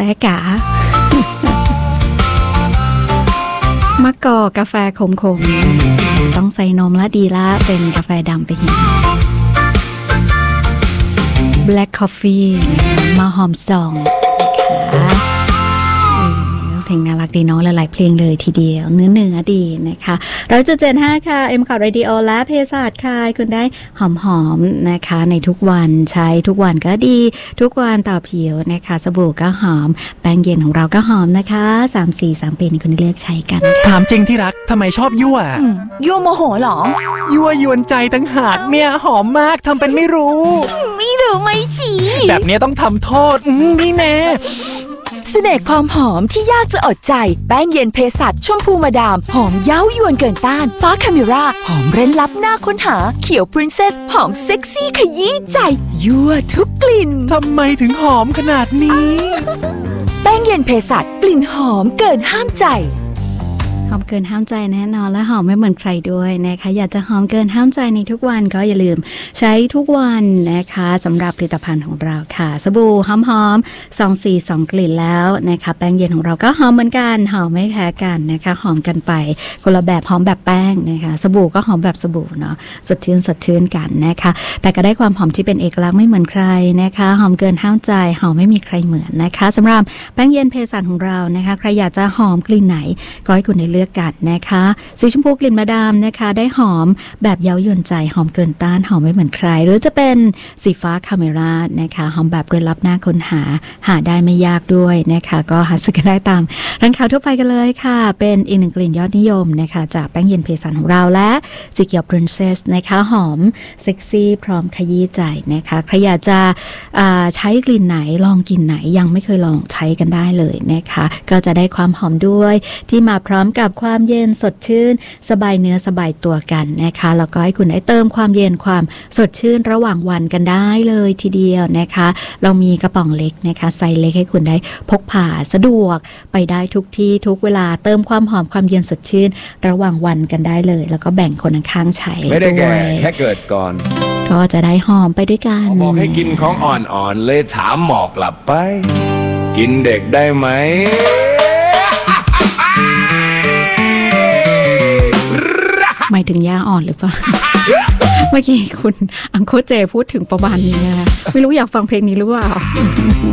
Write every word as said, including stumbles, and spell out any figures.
กามะกอกกาแฟขมๆต้องใส่นมละดีละเป็นกาแฟดำไปทีBlack Coffee มาหอมซองนะคะเพลงน่ารักดีเนาะหลายๆเพลงเลยทีเดียวเนื้อเนื้อดีนะคะร้อยจุดเจ็ดห้าค่ะเอ็มข่าวเรดิโอและเภสัชค่ะคุณได้หอมๆนะคะในทุกวันใช้ทุกวันก็ดีทุกวันต่อผิวนะคะสบู่ก็หอมแป้งเย็นของเราก็หอมนะคะสาม สี่ สามปีนี้คุณเลือกใช้กันถามจริงที่รักทำไมชอบยั่วยั่วโมโหเหรอยั่วยวนใจตั้งหากเนี่ยหอมมากทำเป็นไม่รู้ไม่รู้ไม่ชี้แบบนี้ต้องทำโทษนี่แน่เสน่ห์ความหอมที่ยากจะอดใจแป้งเย็นเภสัชชมพูมาดามหอมเย้ายวนเกินต้านฟ้าคาเมราหอมเร้นลับหน้าค้นหาเขียวพรินเซสหอมเซ็กซี่ขยี้ใจยั่วทุกกลิ่นทำไมถึงหอมขนาดนี้แป้งเย็นเภสัชกลิ่นหอมเกินห้ามใจหอมเกินห้ามใจแน่นอนและหอมไม่เหมือนใครด้วยนะคะอยากจะหอมเกินห้ามใจในทุกวันก็อย่าลืมใช้ทุกวันนะคะสำหรับผลิตภัณฑ์ของเราค่ะสบู่หอมๆสอง สี่ สองกลิ่นแล้วนะคะแป้งเย็นของเราก็หอมเหมือนกันหอมไม่แพ้กันนะคะหอมกันไปคนละแบบหอมแบบแป้งนะคะสบู่ก็หอมแบบสบู่เนาะสดชื่นสดชื่นกันนะคะแต่ก็ได้ความหอมที่เป็นเอกลักษณ์ไม่เหมือนใครนะคะหอมเกินห้ามใจหอมไม่มีใครเหมือนนะคะสำหรับแป้งเย็นเภสัชของเรานะคะใครอยากจะหอมกลิ่นไหนก็ให้คุณได้เลือกกันนะคะสีชมพูกลิ่นมาดามนะคะได้หอมแบบเย้ายวนใจหอมเกินต้านหอมไม่เหมือนใครหรือจะเป็นสีฟ้าคาเมรานะคะหอมแบบเร้นลับหน้าค้นหาหาได้ไม่ยากด้วยนะคะก็หาซื้อกันได้ตามร้านค้าทั่วไปกันเลยค่ะเป็นอีกหนึ่งกลิ่นยอดนิยมนะคะจากแป้งเย็นเภสัชของเราและสีเขียวพรินเซสนะคะหอมเซ็กซี่พร้อมขยี้ใจนะคะใครอยากจะใช้กลิ่นไหนลองกลิ่นไหนยังไม่เคยลองใช้กันได้เลยนะคะก็จะได้ความหอมด้วยที่มาพร้อมกับความเย็นสดชื่นสบายเนื้อสบายตัวกันนะคะแล้วก็ให้คุณได้เติมความเย็นความสดชื่นระหว่างวันกันได้เลยทีเดียวนะคะเรามีกระป๋องเล็กนะคะไซส์เล็กให้คุณได้พกพาสะดวกไปได้ทุกที่ทุกเวลาเติมความหอมความเย็นสดชื่นระหว่างวันกันได้เลยแล้วก็แบ่งคนข้างๆใช้ไม่ได้แก่แค่เกิดก่อนก็จะได้หอมไปด้วยกันบอกให้กินของอ่อนๆเลยถามหมอกลับไปกินเด็กได้ไหมหมายถึงยาอ่อนหรือเปล่า เมื่อกี้คุณอังโคเจพูดถึงประมาณนี้นะไม่รู้อยากฟังเพลงนี้หรือเปล่า